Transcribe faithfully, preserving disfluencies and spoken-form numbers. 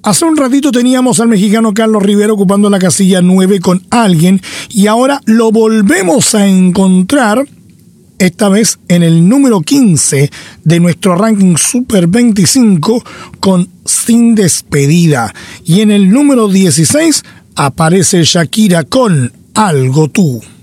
Hace un ratito teníamos al mexicano Carlos Rivera ocupando la casilla nueve con Alguien y ahora lo volvemos a encontrar, esta vez en el número quince de nuestro ranking Super veinticinco con Sin Despedida. Y en el número dieciséis aparece Shakira con Algo Tú.